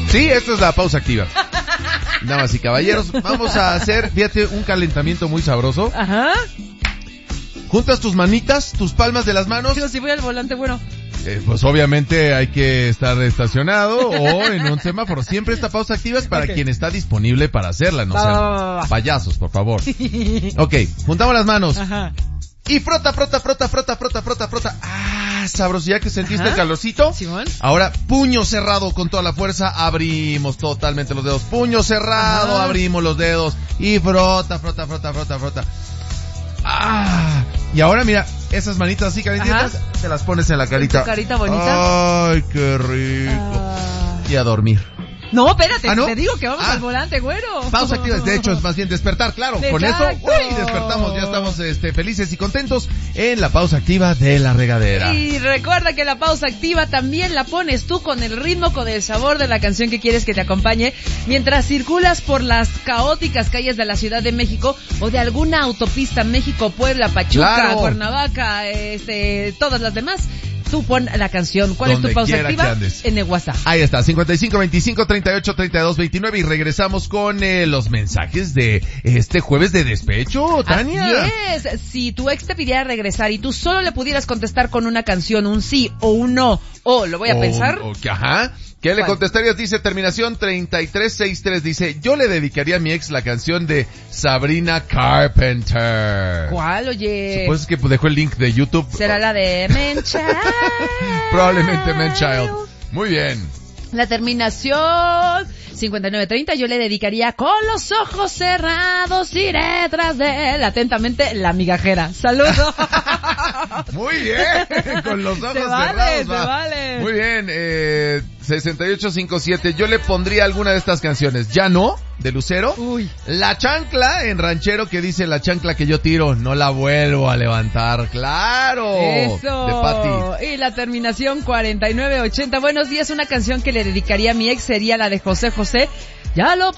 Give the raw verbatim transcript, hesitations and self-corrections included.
Sí, esta es la pausa activa. Damas y caballeros, vamos a hacer, fíjate, un calentamiento muy sabroso. Ajá. Juntas tus manitas, tus palmas de las manos. Pero si voy al volante, bueno. Eh, pues obviamente hay que estar estacionado o en un semáforo. Siempre esta pausa activa es para okay. quien está disponible para hacerla, no va, sean va, va, va. payasos, por favor. Ok, juntamos las manos. Ajá. Y frota, frota, frota, frota, frota, frota, frota. Ah, sabrosidad que sentiste. Ajá. El calorcito. Simón. Ahora, puño cerrado con toda la fuerza, abrimos totalmente los dedos. Puño cerrado, ajá. Abrimos los dedos. Y frota, frota, frota, frota, frota. Ah, y ahora mira, esas manitas así calientitas, ajá. Te las pones en la carita. ¿Tu carita bonita? Ay, qué rico. Ah. Y a dormir. No, espérate, ¿Ah, no? Te digo que vamos ah. al volante, güero. Pausa activa, de hecho es más bien despertar, claro. Exacto. Con eso, uy, despertamos, ya estamos este, felices y contentos en la pausa activa de la regadera. Y recuerda que la pausa activa también la pones tú con el ritmo, con el sabor de la canción que quieres que te acompañe mientras circulas por las caóticas calles de la Ciudad de México o de alguna autopista México, Puebla, Pachuca, claro. Cuernavaca, este, todas las demás. Tú pon la canción. ¿Cuál donde es tu pausa activa? En el WhatsApp. Ahí está, cincuenta y cinco veinticinco treinta y ocho treinta y dos veintinueve y regresamos con eh, los mensajes de este jueves de despecho, Tania. Así es. Si tu ex te pidiera regresar y tú solo le pudieras contestar con una canción, un sí o un no, o lo voy a o, pensar. O, ajá. ¿Qué le contestarías? Dice terminación treinta y tres sesenta y tres. Dice, yo le dedicaría a mi ex la canción de Sabrina Carpenter. ¿Cuál, oye? Supongo que dejó el link de YouTube. ¿Será la de Man Child? Probablemente Man Child. Muy bien. La terminación cincuenta y nueve treinta, yo le dedicaría con los ojos cerrados, iré tras de él. Atentamente, la migajera. Saludos. Muy bien, con los ojos se vale, cerrados. Se vale. Muy bien, eh, sesenta y ocho cincuenta y siete, yo le pondría alguna de estas canciones. Ya no, de Lucero. Uy. La chancla en ranchero que dice la chancla que yo tiro, no la vuelvo a levantar. ¡Claro! Eso. De Patti. Y la terminación cuarenta y nueve ochenta. Buenos días, una canción que le dedicaría a mi ex sería la de José José. Ya lo